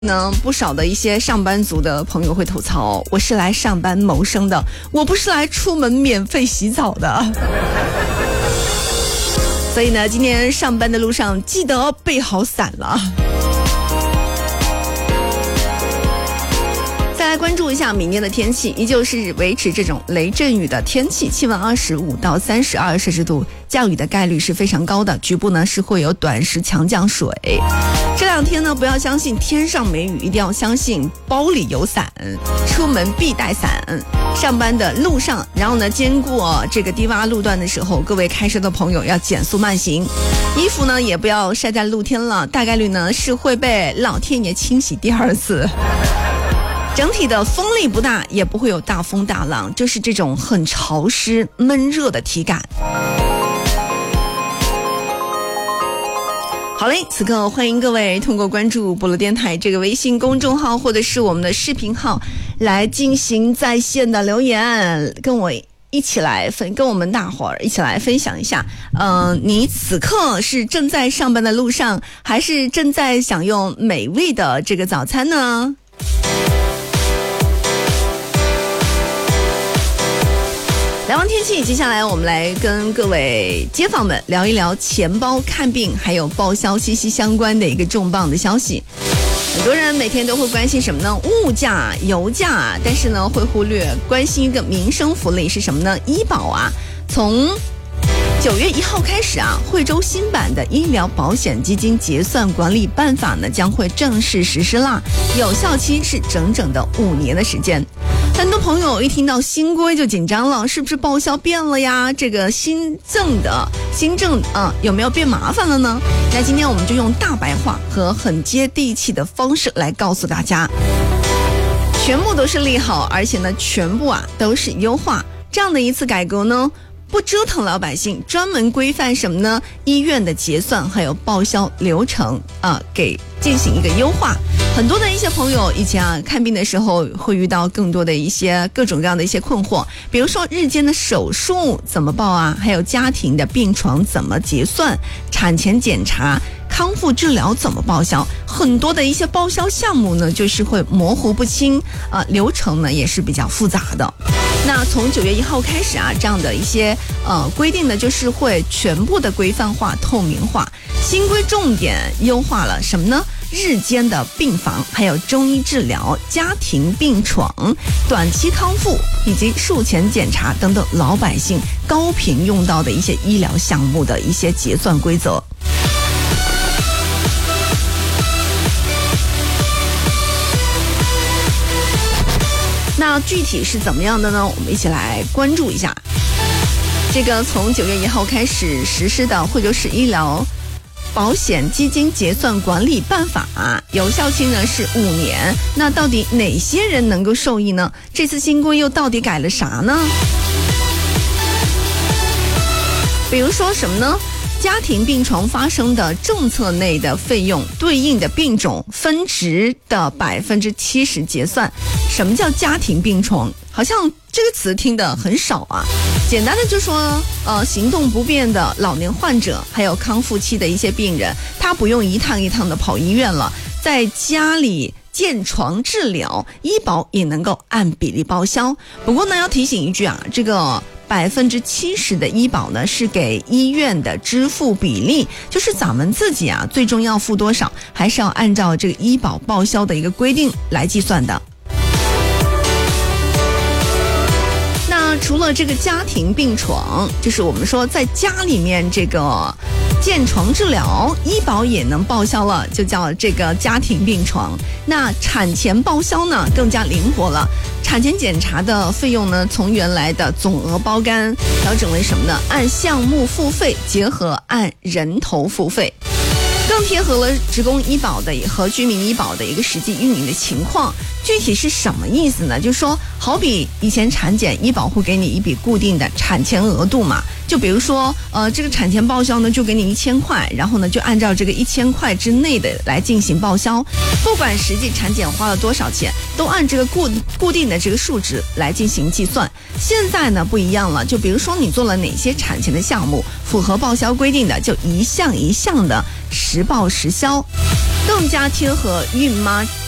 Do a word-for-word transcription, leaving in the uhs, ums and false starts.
呢，不少的一些上班族的朋友会吐槽，我是来上班谋生的，我不是来出门免费洗澡的。所以呢，今天上班的路上记得备好伞了。再来关注一下明天的天气，依旧是维持这种雷阵雨的天气，气温二十五到三十二摄氏度，降雨的概率是非常高的，局部呢是会有短时强降水。这两天呢，不要相信天上没雨，一定要相信包里有伞，出门必带伞。上班的路上，然后呢，经过这个低洼路段的时候，各位开车的朋友要减速慢行，衣服呢也不要晒在露天了，大概率呢是会被老天爷清洗第二次。整体的风力不大，也不会有大风大浪，就是这种很潮湿闷热的体感。好嘞，此刻欢迎各位通过关注菠萝电台这个微信公众号或者是我们的视频号来进行在线的留言，跟我一起来分，跟我们大伙儿一起来分享一下。嗯、呃，你此刻是正在上班的路上，还是正在享用美味的这个早餐呢？聊完天气，接下来我们来跟各位街坊们聊一聊钱包看病还有报销息息相关的一个重磅的消息。很多人每天都会关心什么呢？物价、油价，但是呢会忽略关心一个民生福利是什么呢？医保啊，从九月一号开始啊，惠州新版的医疗保险基金结算管理办法呢将会正式实施啦，有效期是整整的五年的时间。很多朋友一听到新规就紧张了，是不是报销变了呀？这个新政的新政啊，有没有变麻烦了呢？那今天我们就用大白话和很接地气的方式来告诉大家，全部都是利好，而且呢，全部啊都是优化。这样的一次改革呢，不折腾老百姓，专门规范什么呢？医院的结算还有报销流程啊，给进行一个优化。很多的一些朋友以前啊看病的时候会遇到更多的一些各种各样的一些困惑，比如说日间的手术怎么报啊，还有家庭的病床怎么结算，产前检查、康复治疗怎么报销，很多的一些报销项目呢就是会模糊不清啊、呃，流程呢也是比较复杂的。那从九月一号开始啊，这样的一些呃规定呢就是会全部的规范化、透明化。新规重点优化了什么呢？日间的病房，还有中医治疗、家庭病床、短期康复以及术前检查等等老百姓高频用到的一些医疗项目的一些结算规则。那具体是怎么样的呢？我们一起来关注一下。这个从九月一号开始实施的惠州市医疗保险基金结算管理办法、啊、有效期呢是五年。那到底哪些人能够受益呢？这次新规又到底改了啥呢？比如说什么呢？家庭病床发生的政策内的费用对应的病种分值的百分之七十结算。什么叫家庭病床？好像这个词听得很少啊。简单的就说，呃，行动不便的老年患者，还有康复期的一些病人，他不用一趟一趟的跑医院了，在家里健床治疗，医保也能够按比例报销。不过呢，要提醒一句啊，这个百分之七十的医保呢是给医院的支付比例，就是咱们自己啊最终要付多少，还是要按照这个医保报销的一个规定来计算的。那除了这个家庭病床，就是我们说在家里面这个健床治疗，医保也能报销了，就叫这个家庭病床。那产前报销呢更加灵活了，产前检查的费用呢从原来的总额包干调整为什么呢？按项目付费，结合按人头付费，更贴合了职工医保的和居民医保的一个实际运营的情况。具体是什么意思呢？就是说，好比以前产检，医保会给你一笔固定的产前额度嘛，就比如说，呃，这个产前报销呢，就给你一千块，然后呢，就按照这个一千块之内的来进行报销，不管实际产检花了多少钱，都按这个固固定的这个数值来进行计算。现在呢不一样了，就比如说你做了哪些产前的项目，符合报销规定的，就一项一项的实报实销，更加贴合孕妈